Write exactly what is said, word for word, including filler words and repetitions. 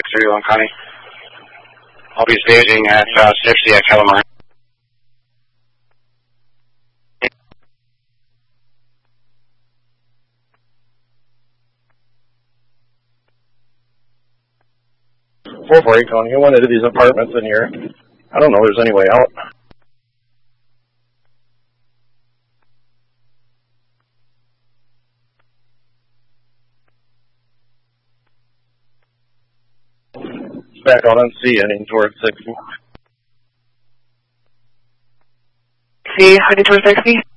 thirty-one County. I'll be staging at uh, sixty at Calamari. four forty Tony, you went into these apartments in here. I don't know if there's any way out. Back out on C, heading towards sixty. C, heading towards sixty.